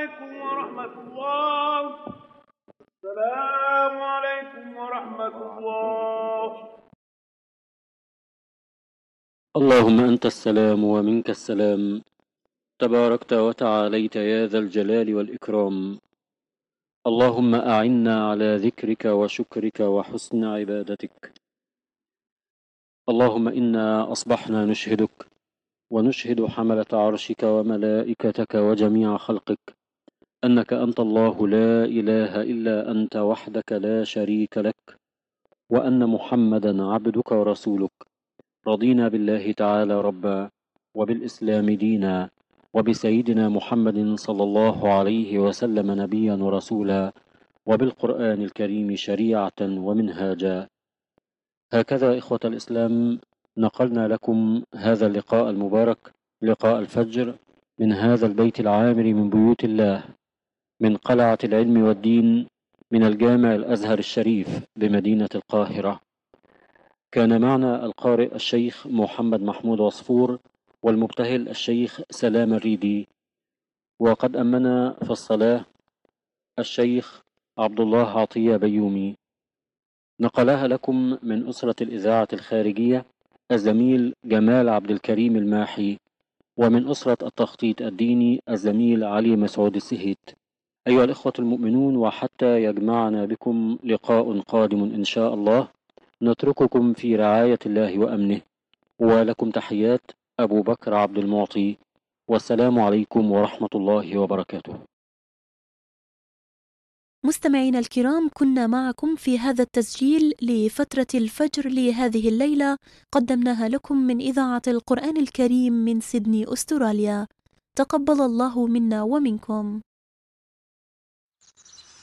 عليكم ورحمة الله. السلام عليكم ورحمة الله. اللهم أنت السلام ومنك السلام، تباركت وتعاليت يا ذا الجلال والإكرام. اللهم أعنا على ذكرك وشكرك وحسن عبادتك. اللهم إنا أصبحنا نشهدك ونشهد حملة عرشك وملائكتك وجميع خلقك أنك أنت الله لا إله إلا أنت وحدك لا شريك لك، وأن محمدا عبدك ورسولك. رضينا بالله تعالى ربا، وبالإسلام دينا، وبسيدنا محمد صلى الله عليه وسلم نبيا ورسولا، وبالقرآن الكريم شريعة ومنهاجا. هكذا إخوة الإسلام نقلنا لكم هذا اللقاء المبارك، لقاء الفجر، من هذا البيت العامر من بيوت الله، من قلعة العلم والدين، من الجامع الأزهر الشريف بمدينة القاهرة. كان معنا القارئ الشيخ محمد محمود عصفور، والمبتهل الشيخ سلام الريدي، وقد أمنا في الصلاة الشيخ عبد الله عطية بيومي. نقلها لكم من أسرة الإذاعة الخارجية الزميل جمال عبد الكريم الماحي، ومن أسرة التخطيط الديني الزميل علي مسعود السهيت. أيها الإخوة المؤمنون، وحتى يجمعنا بكم لقاء قادم إن شاء الله، نترككم في رعاية الله وأمنه، ولكم تحيات أبو بكر عبد المعطي، والسلام عليكم ورحمة الله وبركاته. مستمعينا الكرام، كنا معكم في هذا التسجيل لفترة الفجر لهذه الليلة، قدمناها لكم من إذاعة القرآن الكريم من سيدني أستراليا. تقبل الله منا ومنكم.